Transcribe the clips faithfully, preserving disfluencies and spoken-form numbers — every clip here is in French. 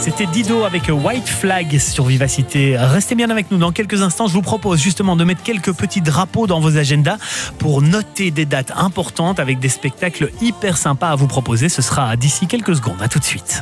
C'était Dido avec White Flag sur Vivacité. Restez bien avec nous. Dans quelques instants, je vous propose justement de mettre quelques petits drapeaux dans vos agendas pour noter des dates importantes avec des spectacles hyper sympas à vous proposer. Ce sera d'ici quelques secondes. À tout de suite.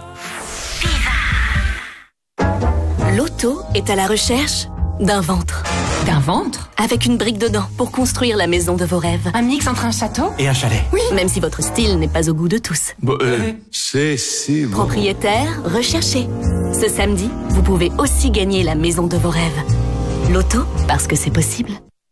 Loto est à la recherche d'un ventre. D'un ventre? Avec une brique dedans pour construire la maison de vos rêves. Un mix entre un château et un chalet. Oui, même si votre style n'est pas au goût de tous. Bon, euh, c'est si bon. Propriétaire, recherché. Ce samedi, vous pouvez aussi gagner la maison de vos rêves. Loto, parce que c'est possible.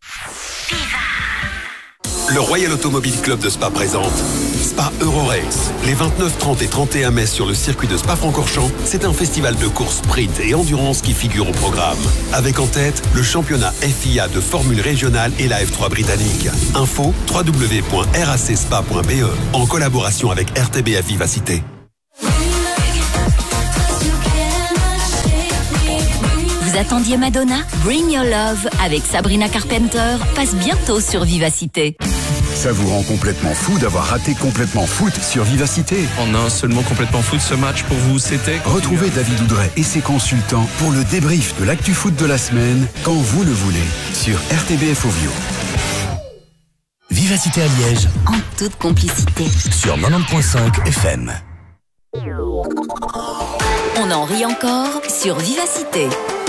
Le Royal Automobile Club de Spa présente Spa Eurorace. Les vingt-neuf, trente et trente et un mai sur le circuit de Spa-Francorchamps, c'est un festival de courses sprint et endurance qui figure au programme. Avec en tête le championnat F I A de Formule régionale et la F trois britannique. Info w w w point r a c spa point b e en collaboration avec R T B F Vivacité. Vous attendiez Madonna? Bring Your Love avec Sabrina Carpenter passe bientôt sur Vivacité. Ça vous rend complètement fou d'avoir raté Complètement Foot sur Vivacité. En un seulement Complètement Foot, ce match pour vous, c'était... Retrouvez David Oudret et ses consultants pour le débrief de l'actu foot de la semaine, quand vous le voulez, sur R T B F Ovio. Vivacité à Liège, en toute complicité, sur quatre-vingt-dix point cinq F M. On en rit encore sur Vivacité.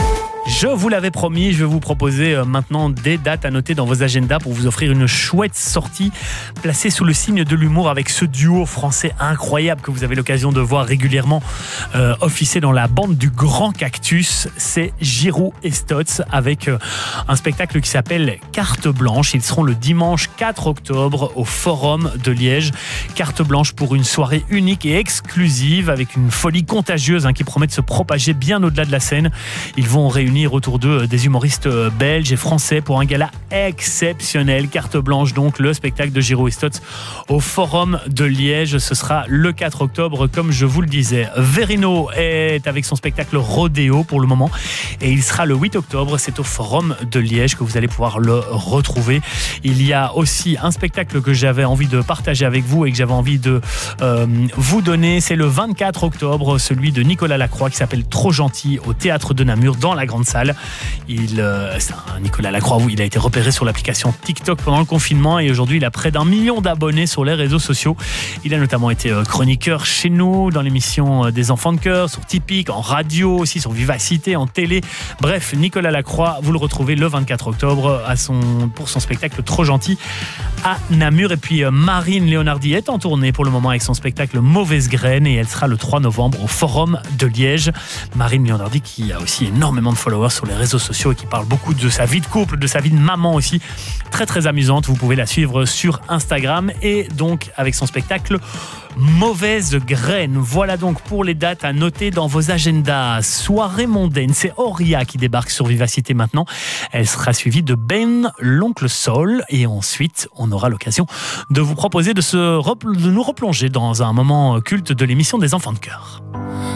Je vous l'avais promis, je vais vous proposer maintenant des dates à noter dans vos agendas pour vous offrir une chouette sortie placée sous le signe de l'humour avec ce duo français incroyable que vous avez l'occasion de voir régulièrement euh, officier dans la bande du Grand Cactus. C'est Giroud et Stotz avec euh, un spectacle qui s'appelle Carte Blanche. Ils seront le dimanche quatre octobre au Forum de Liège. Carte Blanche pour une soirée unique et exclusive avec une folie contagieuse hein, qui promet de se propager bien au-delà de la scène. Ils vont réunir autour d'eux des humoristes belges et français pour un gala exceptionnel. Carte Blanche donc, le spectacle de Giroud et Stotz au Forum de Liège. Ce sera le quatre octobre comme je vous le disais. Verino est avec son spectacle Rodéo pour le moment et il sera le huit octobre. C'est au Forum de Liège que vous allez pouvoir le retrouver. Il y a aussi un spectacle que j'avais envie de partager avec vous et que j'avais envie de euh, vous donner. C'est le vingt-quatre octobre, celui de Nicolas Lacroix qui s'appelle Trop Gentil au Théâtre de Namur dans la grande salle. Il, euh, c'est un Nicolas Lacroix, il a été repéré sur l'application TikTok pendant le confinement et aujourd'hui il a près d'un million d'abonnés sur les réseaux sociaux. Il a notamment été chroniqueur chez nous dans l'émission des Enfants de Cœur, sur Typique, en radio aussi, sur Vivacité, en télé. Bref, Nicolas Lacroix, vous le retrouvez le vingt-quatre octobre à son, pour son spectacle Trop Gentil à Namur. Et puis Marine Léonardi est en tournée pour le moment avec son spectacle Mauvaise Graine et elle sera le trois novembre au Forum de Liège. Marine Léonardi qui a aussi énormément de followers sur les réseaux sociaux et qui parle beaucoup de sa vie de couple, de sa vie de maman aussi. Très très amusante, vous pouvez la suivre sur Instagram et donc avec son spectacle Mauvaise Graine. Voilà donc pour les dates à noter dans vos agendas. Soirée mondaine, c'est Auria qui débarque sur Vivacité maintenant. Elle sera suivie de Ben, l'oncle Sol et ensuite on aura l'occasion de vous proposer de, se, de nous replonger dans un moment culte de l'émission des Enfants de Cœur.